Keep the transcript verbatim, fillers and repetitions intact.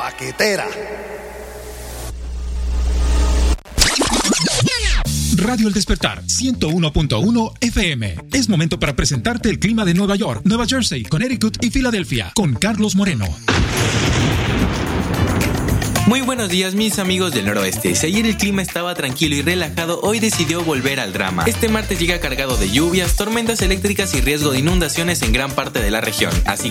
paquetera. Radio El Despertar, ciento uno punto uno F M. Es momento para presentarte el clima de Nueva York, Nueva Jersey, Connecticut y Filadelfia, con Carlos Moreno. Muy buenos días, mis amigos del noroeste. Si ayer el clima estaba tranquilo y relajado, hoy decidió volver al drama. Este martes llega cargado de lluvias, tormentas eléctricas y riesgo de inundaciones en gran parte de la región. Así